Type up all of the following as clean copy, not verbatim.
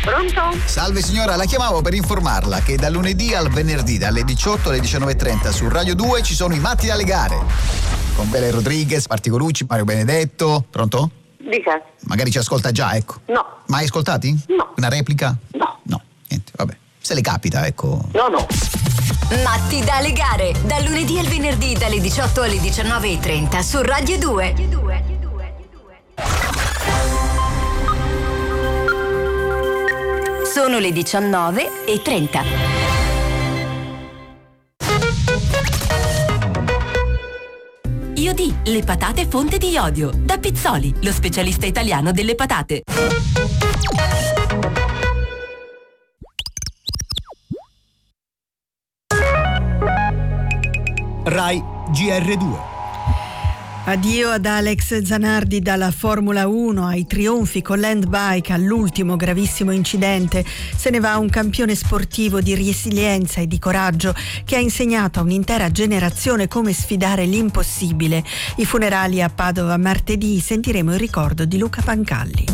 Pronto? Salve signora, la chiamavo per informarla che dal lunedì al venerdì dalle 18 alle 19:30 su Radio 2 ci sono i Matti dalle gare. Con Bele Rodriguez, Marti Colucci, Mario Benedetto. Pronto? Dica. Magari ci ascolta già, ecco. No. Mai ascoltati? No. Una replica? No. No, niente, vabbè. Se le capita, ecco. No. Matti dalle gare, dal lunedì al venerdì dalle 18 alle 19:30 su Radio 2. Sono le 19:30. Iodi, le patate fonte di iodio. Da Pizzoli, lo specialista italiano delle patate. Rai GR2. Addio ad Alex Zanardi dalla Formula 1 ai trionfi con l'handbike all'ultimo gravissimo incidente. Se ne va un campione sportivo di resilienza e di coraggio che ha insegnato a un'intera generazione come sfidare l'impossibile. I funerali a Padova martedì, sentiremo il ricordo di Luca Pancalli.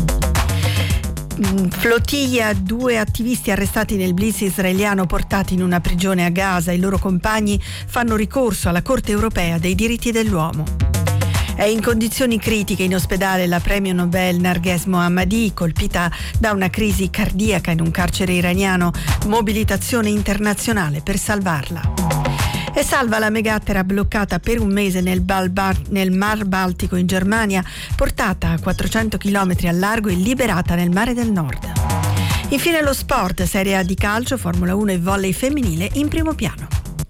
Flottiglia, 2 attivisti arrestati nel blitz israeliano portati in una prigione a Gaza. I loro compagni fanno ricorso alla Corte europea dei diritti dell'uomo. È in condizioni critiche in ospedale la premio Nobel Narges Mohammadi, colpita da una crisi cardiaca in un carcere iraniano. Mobilitazione internazionale per salvarla. E salva la megattera bloccata per un mese nel Mar Baltico in Germania, portata a 400 km al largo e liberata nel Mare del Nord. Infine lo sport, Serie A di calcio, Formula 1 e volley femminile in primo piano.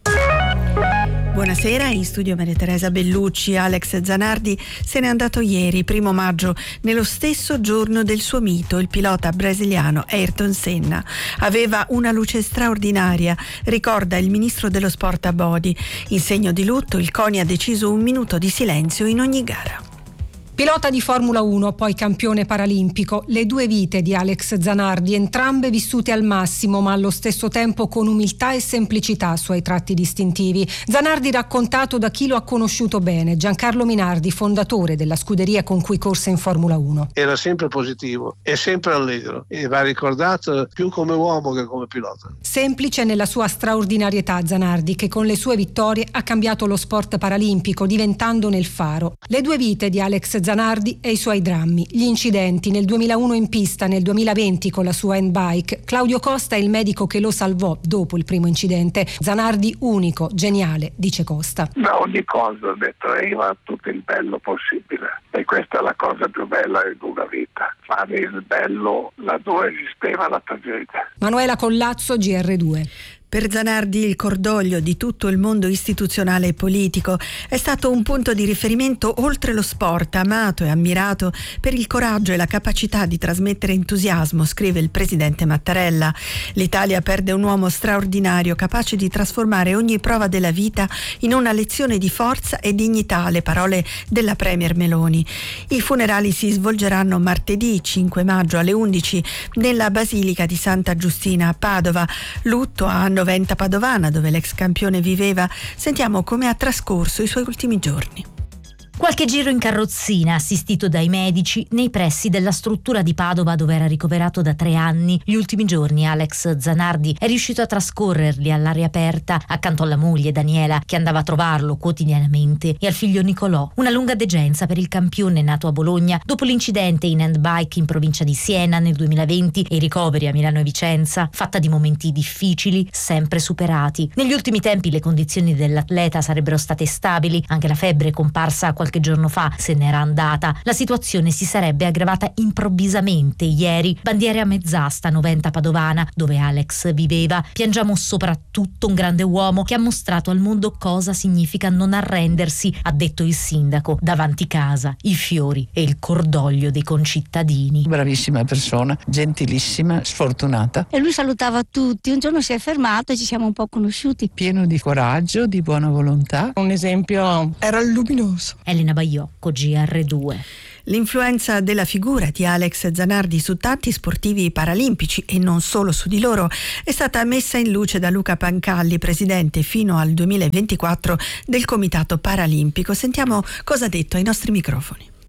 Buonasera, in studio Maria Teresa Bellucci. Alex Zanardi se n'è andato ieri, 1 maggio, nello stesso giorno del suo mito, il pilota brasiliano Ayrton Senna. Aveva una luce straordinaria, ricorda il ministro dello sport Abodi. In segno di lutto il CONI ha deciso 1 minuto di silenzio in ogni gara. Pilota di Formula 1, poi campione paralimpico, le 2 vite di Alex Zanardi, entrambe vissute al massimo, ma allo stesso tempo con umiltà e semplicità suoi tratti distintivi. Zanardi raccontato da chi lo ha conosciuto bene, Giancarlo Minardi, fondatore della scuderia con cui corse in Formula 1. Era sempre positivo, è sempre allegro e va ricordato più come uomo che come pilota. Semplice nella sua straordinarietà Zanardi, che con le sue vittorie ha cambiato lo sport paralimpico, diventandone il faro. Le 2 vite di Alex Zanardi e i suoi drammi, gli incidenti nel 2001 in pista, nel 2020 con la sua handbike. Claudio Costa è il medico che lo salvò dopo il primo incidente. Zanardi unico, geniale, dice Costa. Da ogni cosa detraeva tutto il bello possibile e questa è la cosa più bella in una vita, fare il bello laddove esisteva la tragedia. Manuela Collazzo, GR2. Per Zanardi il cordoglio di tutto il mondo istituzionale e politico è stato un punto di riferimento oltre lo sport, amato e ammirato per il coraggio e la capacità di trasmettere entusiasmo, scrive il presidente Mattarella. L'Italia perde un uomo straordinario, capace di trasformare ogni prova della vita in una lezione di forza e dignità, le parole della premier Meloni. I funerali si svolgeranno martedì 5 maggio alle 11 nella Basilica di Santa Giustina a Padova. Lutto a Noventa Padovana, dove l'ex campione viveva. Sentiamo come ha trascorso i suoi ultimi giorni. Qualche giro in carrozzina, assistito dai medici, nei pressi della struttura di Padova dove era ricoverato da 3 anni. Gli ultimi giorni Alex Zanardi è riuscito a trascorrerli all'aria aperta, accanto alla moglie Daniela, che andava a trovarlo quotidianamente, e al figlio Nicolò. Una lunga degenza per il campione nato a Bologna dopo l'incidente in handbike in provincia di Siena nel 2020 e i ricoveri a Milano e Vicenza, fatta di momenti difficili, sempre superati. Negli ultimi tempi le condizioni dell'atleta sarebbero state stabili, anche la febbre comparsa qualche giorno fa se n'era andata. La situazione si sarebbe aggravata improvvisamente ieri. Bandiere a mezz'asta, Noventa Padovana, dove Alex viveva. Piangiamo soprattutto un grande uomo che ha mostrato al mondo cosa significa non arrendersi, ha detto il sindaco. Davanti casa, i fiori e il cordoglio dei concittadini. Bravissima persona, gentilissima, sfortunata. E lui salutava tutti. Un giorno si è fermato e ci siamo un po' conosciuti. Pieno di coraggio, di buona volontà. Un esempio era luminoso. Elena Baiocco, GR2. L'influenza della figura di Alex Zanardi su tanti sportivi paralimpici e non solo su di loro è stata messa in luce da Luca Pancalli, presidente fino al 2024 del Comitato Paralimpico. Sentiamo cosa ha detto ai nostri microfoni.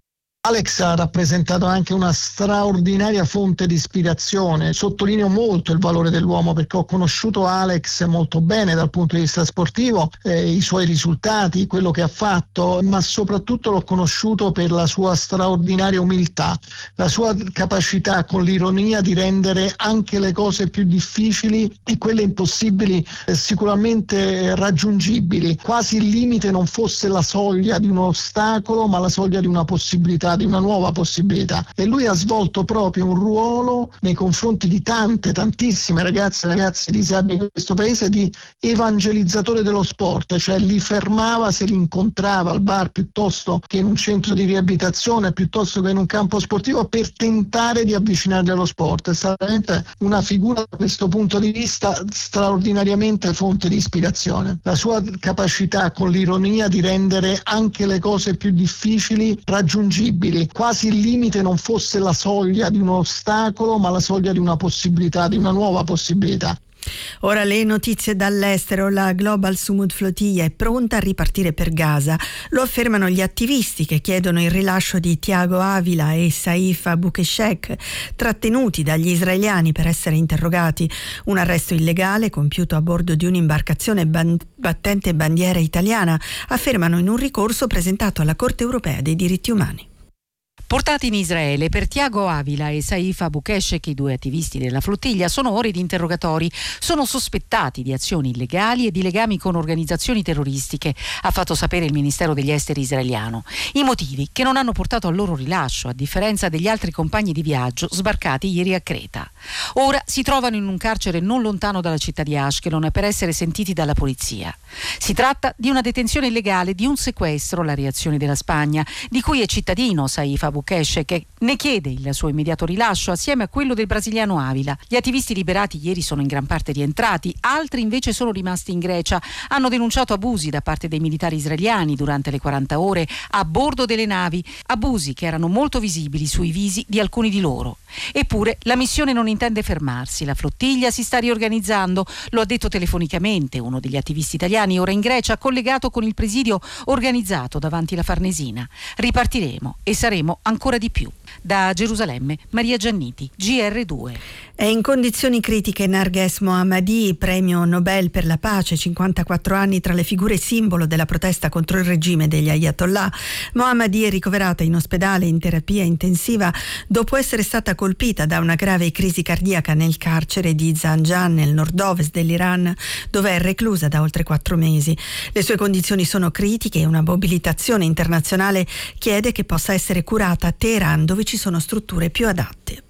Alex ha rappresentato anche una straordinaria fonte di ispirazione. Sottolineo molto il valore dell'uomo perché ho conosciuto Alex molto bene dal punto di vista sportivo, i suoi risultati, quello che ha fatto, ma soprattutto l'ho conosciuto per la sua straordinaria umiltà, la sua capacità con l'ironia di rendere anche le cose più difficili e quelle impossibili sicuramente raggiungibili. Quasi il limite non fosse la soglia di un ostacolo, ma la soglia di una possibilità, di una nuova possibilità, e lui ha svolto proprio un ruolo nei confronti di tantissime ragazze e ragazzi disabili di questo paese di evangelizzatore dello sport, cioè li fermava se li incontrava al bar piuttosto che in un centro di riabilitazione, piuttosto che in un campo sportivo, per tentare di avvicinarli allo sport. È stata veramente una figura da questo punto di vista straordinariamente fonte di ispirazione. La sua capacità con l'ironia di rendere anche le cose più difficili raggiungibili, quasi il limite non fosse la soglia di un ostacolo, ma la soglia di una possibilità, di una nuova possibilità. Ora le notizie dall'estero. La Global Sumud Flotilla è pronta a ripartire per Gaza. Lo affermano gli attivisti che chiedono il rilascio di Thiago Avila e Saif Abukeshek, trattenuti dagli israeliani per essere interrogati. Un arresto illegale compiuto a bordo di un'imbarcazione battente bandiera italiana, affermano in un ricorso presentato alla Corte Europea dei diritti umani. Portati in Israele per Thiago Avila e Saif Abukeshek, i due attivisti della flottiglia, sono ore di interrogatori. Sono sospettati di azioni illegali e di legami con organizzazioni terroristiche, ha fatto sapere il Ministero degli Esteri israeliano. I motivi che non hanno portato al loro rilascio, a differenza degli altri compagni di viaggio sbarcati ieri a Creta. Ora si trovano in un carcere non lontano dalla città di Ashkelon per essere sentiti dalla polizia. Si tratta di una detenzione illegale, di un sequestro, la reazione della Spagna, di cui è cittadino Saif Abukeshek, che ne chiede il suo immediato rilascio assieme a quello del brasiliano Avila. Gli attivisti liberati ieri sono in gran parte rientrati, altri invece sono rimasti in Grecia. Hanno denunciato abusi da parte dei militari israeliani durante le 40 ore a bordo delle navi, abusi che erano molto visibili sui visi di alcuni di loro. Eppure la missione non intende fermarsi, la flottiglia si sta riorganizzando, lo ha detto telefonicamente uno degli attivisti italiani ora in Grecia, collegato con il presidio organizzato davanti la Farnesina. Ripartiremo e saremo ancora di più. Da Gerusalemme, Maria Gianniti, GR2. È in condizioni critiche Narges Mohammadi, premio Nobel per la pace, 54 anni tra le figure simbolo della protesta contro il regime degli Ayatollah. Mohammadi è ricoverata in ospedale in terapia intensiva dopo essere stata colpita da una grave crisi cardiaca nel carcere di Zanjan, nel nord-ovest dell'Iran, dove è reclusa da oltre 4 mesi. Le sue condizioni sono critiche e una mobilitazione internazionale chiede che possa essere curata a Teheran, dove ci sono strutture più adatte.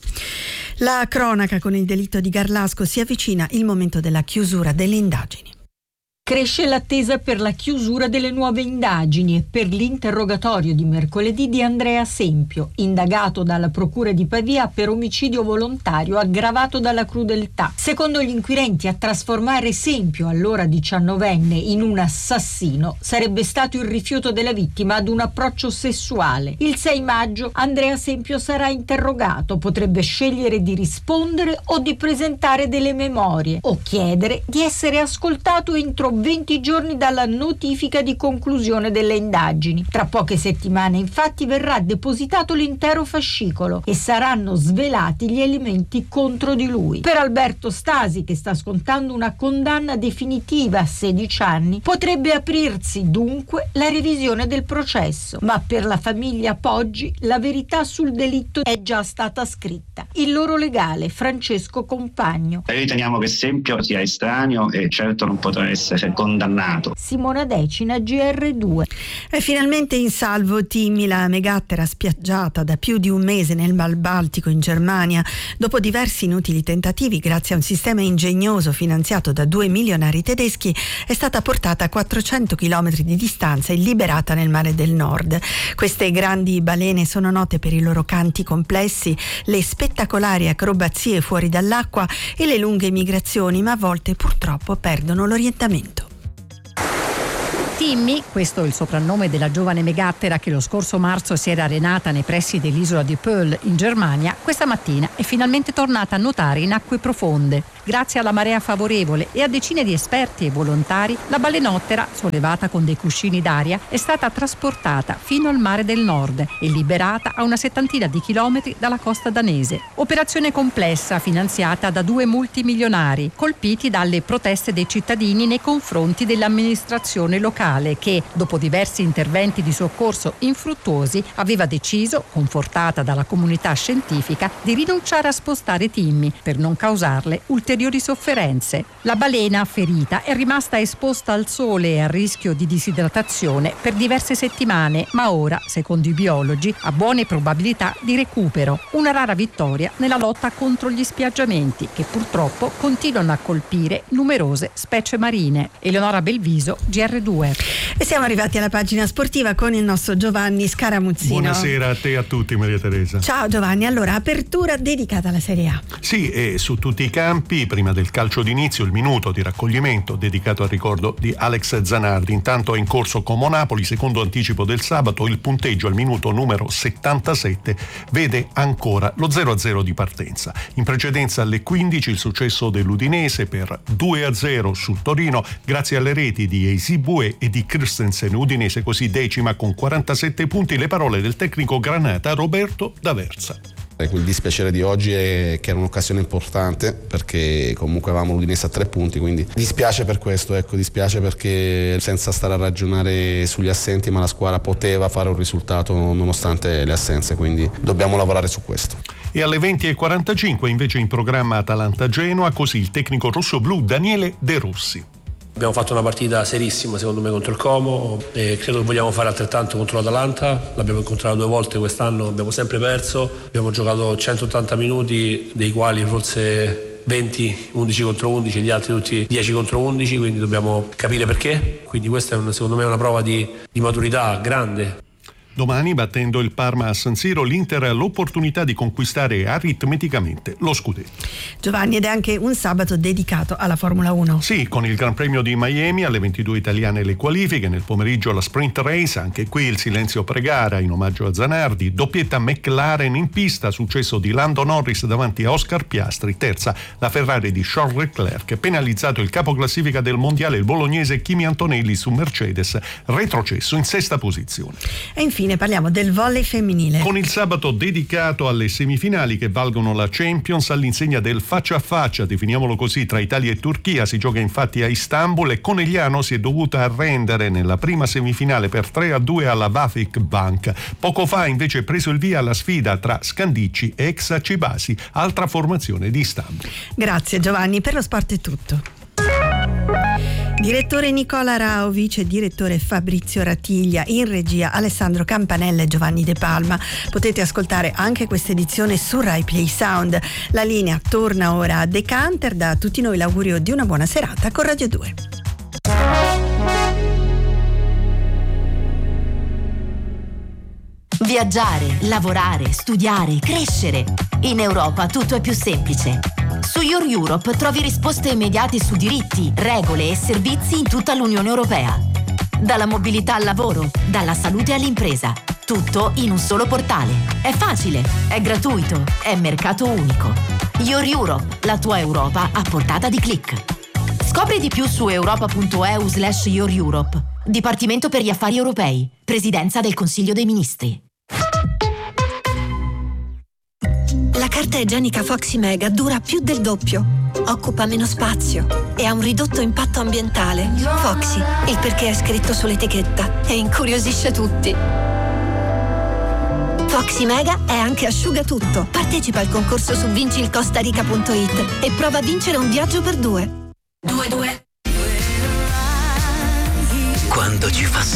La cronaca con il delitto di Garlasco, si avvicina il momento della chiusura delle indagini. Cresce l'attesa per la chiusura delle nuove indagini e per l'interrogatorio di mercoledì di Andrea Sempio, indagato dalla Procura di Pavia per omicidio volontario aggravato dalla crudeltà. Secondo gli inquirenti, a trasformare Sempio, allora 19enne, in un assassino sarebbe stato il rifiuto della vittima ad un approccio sessuale. Il 6 maggio Andrea Sempio sarà interrogato, potrebbe scegliere di rispondere o di presentare delle memorie o chiedere di essere ascoltato entro 20 giorni dalla notifica di conclusione delle indagini. Tra poche settimane, infatti, verrà depositato l'intero fascicolo e saranno svelati gli elementi contro di lui. Per Alberto Stasi, che sta scontando una condanna definitiva a 16 anni, potrebbe aprirsi dunque la revisione del processo. Ma per la famiglia Poggi la verità sul delitto è già stata scritta. Il loro legale, Francesco Compagno. Noi riteniamo che Sempio sia estraneo e certo non potrà essere condannato. Simona Decina, GR2. È finalmente in salvo Timmy, la megattera spiaggiata da più di un mese nel Mar Baltico in Germania. Dopo diversi inutili tentativi, grazie a un sistema ingegnoso finanziato da 2 milionari tedeschi, è stata portata a 400 km di distanza e liberata nel Mare del Nord. Queste grandi balene sono note per i loro canti complessi, le spettacolari acrobazie fuori dall'acqua e le lunghe migrazioni, ma a volte purtroppo perdono l'orientamento. Timmy, questo è il soprannome della giovane megattera che lo scorso marzo si era arenata nei pressi dell'isola di Pöhl in Germania, questa mattina è finalmente tornata a nuotare in acque profonde. grazie alla marea favorevole e a decine di esperti e volontari, la balenottera, sollevata con dei cuscini d'aria, è stata trasportata fino al mare del nord e liberata a una settantina di chilometri dalla costa danese. Operazione complessa finanziata da 2 multimilionari, colpiti dalle proteste dei cittadini nei confronti dell'amministrazione locale che, dopo diversi interventi di soccorso infruttuosi, aveva deciso, confortata dalla comunità scientifica, di rinunciare a spostare Timmy per non causarle ulteriori sofferenze. La balena ferita è rimasta esposta al sole e a rischio di disidratazione per diverse settimane, ma ora, secondo i biologi, ha buone probabilità di recupero. Una rara vittoria nella lotta contro gli spiaggiamenti che purtroppo continuano a colpire numerose specie marine. Eleonora Belviso, GR2. E siamo arrivati alla pagina sportiva con il nostro Giovanni Scaramuzzino. Buonasera a te e a tutti, Maria Teresa. Ciao Giovanni, allora apertura dedicata alla Serie A. Sì, e su tutti i campi, prima del calcio d'inizio, il minuto di raccoglimento dedicato al ricordo di Alex Zanardi. Intanto è in corso Como Napoli, secondo anticipo del sabato, il punteggio al minuto numero 77 vede ancora lo 0-0 di partenza. In precedenza alle 15 il successo dell'Udinese per 2-0 sul Torino grazie alle reti di Eisibue e di Christensen. Udinese così decima con 47 punti. Le parole del tecnico granata Roberto D'Aversa. Il dispiacere di oggi è che era un'occasione importante perché comunque avevamo l'Udinese a 3 punti, quindi dispiace per questo, dispiace perché senza stare a ragionare sugli assenti, ma la squadra poteva fare un risultato nonostante le assenze, quindi dobbiamo lavorare su questo. E alle 20:45 invece in programma Atalanta-Genoa, così il tecnico rossoblu Daniele De Rossi. Abbiamo fatto una partita serissima secondo me contro il Como e credo che vogliamo fare altrettanto contro l'Atalanta. L'abbiamo incontrato 2 volte quest'anno, abbiamo sempre perso, abbiamo giocato 180 minuti dei quali forse 20 11 contro 11, gli altri tutti 10 contro 11, quindi dobbiamo capire perché. Quindi questa è secondo me una prova di maturità grande. Domani, battendo il Parma a San Siro, l'Inter ha l'opportunità di conquistare aritmeticamente lo scudetto. Giovanni, ed è anche un sabato dedicato alla Formula 1. Sì, con il Gran Premio di Miami, alle 22 italiane le qualifiche, nel pomeriggio la sprint race, anche qui il silenzio pre-gara in omaggio a Zanardi, doppietta McLaren in pista, successo di Lando Norris davanti a Oscar Piastri, terza la Ferrari di Charles Leclerc, penalizzato il capoclassifica del mondiale, il bolognese Kimi Antonelli su Mercedes, retrocesso in 6ª posizione. E infine parliamo del volley femminile. Con il sabato dedicato alle semifinali che valgono la Champions all'insegna del faccia a faccia, definiamolo così, tra Italia e Turchia. Si gioca infatti a Istanbul e Conegliano si è dovuta arrendere nella prima semifinale per 3-2 alla Vafik Bank. Poco fa invece è preso il via la sfida tra Scandicci e Exa Cibasi, altra formazione di Istanbul. Grazie Giovanni, per lo sport è tutto. Direttore Nicola Rao, vice direttore Fabrizio Ratiglia, in regia Alessandro Campanella e Giovanni De Palma. Potete ascoltare anche questa edizione su Rai Play Sound. La linea torna ora a Decanter. Da tutti noi l'augurio di una buona serata con Radio 2. Viaggiare, lavorare, studiare, crescere. In Europa tutto è più semplice. Su Your Europe trovi risposte immediate su diritti, regole e servizi in tutta l'Unione Europea. Dalla mobilità al lavoro, dalla salute all'impresa. Tutto in un solo portale. È facile, è gratuito, è mercato unico. Your Europe, la tua Europa a portata di click. Scopri di più su europa.eu/Your Europe. Dipartimento per gli affari europei. Presidenza del Consiglio dei Ministri. La carta igienica Foxy Mega dura più del doppio, occupa meno spazio e ha un ridotto impatto ambientale. Foxy, il perché è scritto sull'etichetta e incuriosisce tutti. Foxy Mega è anche asciugatutto. Partecipa al concorso su vincilcostarica.it e prova a vincere un viaggio per 2. Quando ci fa